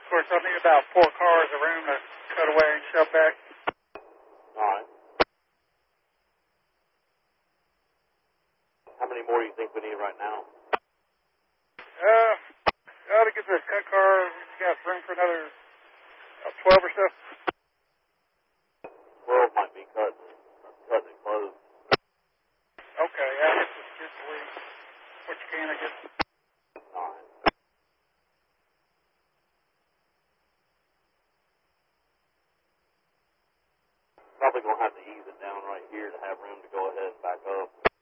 Of course, I need about 4 cars of room to cut away and shove back. All right. How many more do you think we need right now? To get the cut car, we got room for another 12 or so. 12 might be cutting it close. Okay, yeah, just leave what you can, I guess. All right. Probably going to have to ease it down right here to have room to go ahead and back up.